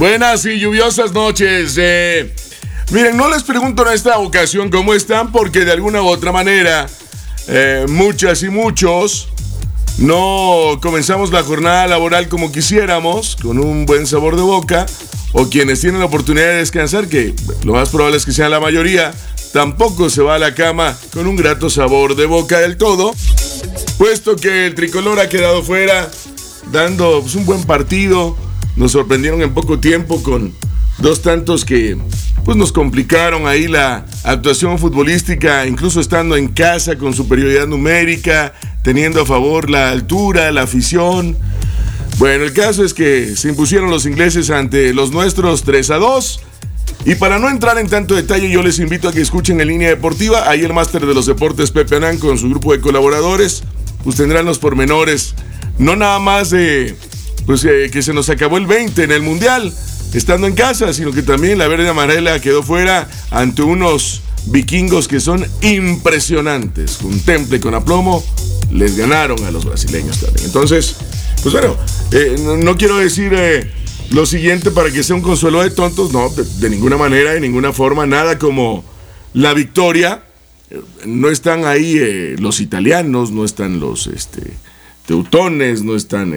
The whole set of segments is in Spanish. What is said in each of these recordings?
Buenas y lluviosas noches. Miren, no les pregunto en esta ocasión cómo están, porque de alguna u otra manera, muchas y muchos no comenzamos la jornada laboral como quisiéramos, con un buen sabor de boca, o quienes tienen la oportunidad de descansar, que lo más probable es que sea la mayoría, tampoco se va a la cama con un grato sabor de boca del todo, puesto que el tricolor ha quedado fuera, dando pues, un buen partido. Nos sorprendieron en poco tiempo con 2 tantos que pues, nos complicaron ahí la actuación futbolística, incluso estando en casa con superioridad numérica, teniendo a favor la altura, la afición. Bueno, el caso es que se impusieron los ingleses ante los nuestros 3-2. Y para no entrar en tanto detalle, yo les invito a que escuchen en Línea Deportiva. Ahí el máster de los deportes Pepe Anán con su grupo de colaboradores pues tendrán los pormenores, no nada más de que se nos acabó el 20 en el Mundial, estando en casa, sino que también la verde amarela quedó fuera ante unos vikingos que son impresionantes. Con temple, con aplomo, les ganaron a los brasileños también. Entonces, pues bueno, no quiero decir lo siguiente para que sea un consuelo de tontos, no, de ninguna manera, de ninguna forma, nada como la victoria. No están ahí los italianos, no están los teutones, no están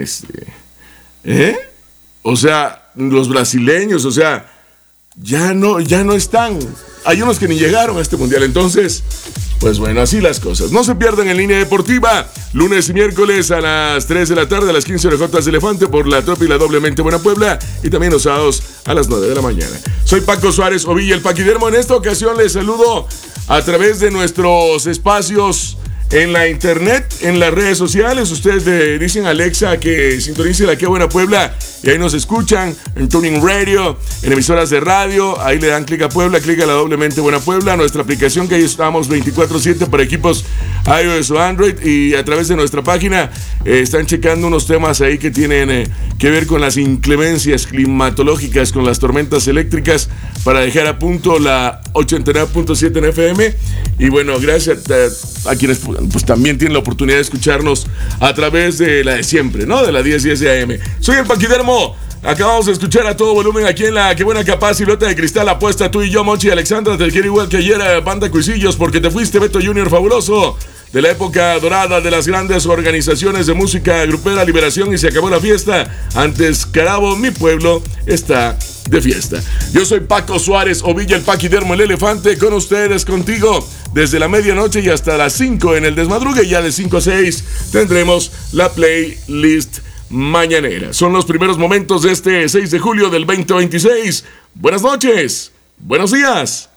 o sea, los brasileños, o sea, ya no están. Hay unos que ni llegaron a este mundial. Entonces, pues bueno, así las cosas. No se pierdan en Línea Deportiva, lunes y miércoles a las 3 de la tarde, a las 15 horas de Elefante por la Tropa y la Doblemente Buena Puebla, y también los sábados a las 9 de la mañana. Soy Paco Suárez Ovilla, el Paquidermo. En esta ocasión les saludo a través de nuestros espacios en la internet, en las redes sociales. Ustedes le dicen a Alexa que sintonice la Que Buena Puebla y ahí nos escuchan en Tuning Radio, en emisoras de radio. Ahí le dan clic a Puebla, clic a la Doblemente Buena Puebla, nuestra aplicación que ahí estamos 24/7 para equipos iOS o Android, y a través de nuestra página están checando unos temas ahí que tienen que ver con las inclemencias climatológicas, con las tormentas eléctricas, para dejar a punto la 89.7 en FM. Y bueno, gracias a quienes pues también tienen la oportunidad de escucharnos a través de la de siempre, ¿no? De la 1010 de AM. Soy el Paquidermo. Acabamos de escuchar a todo volumen aquí en la Que Buena Capaz, Silueta de Cristal, apuesta tú y yo, Mochi y Alexandra. Te quiero igual que ayer, Banda Cuisillos, porque te fuiste, Beto Junior fabuloso. De la época dorada de las grandes organizaciones de música grupera, Liberación y Se Acabó la Fiesta. Antes, Carabo, mi pueblo está de fiesta. Yo soy Paco Suárez Ovilla, el Paquidermo, el elefante, con ustedes, contigo, desde la medianoche y hasta las 5 en el desmadrugue. Y ya de 5 a 6 tendremos la playlist mañanera. Son los primeros momentos de este 6 de julio del 2026. Buenas noches, buenos días.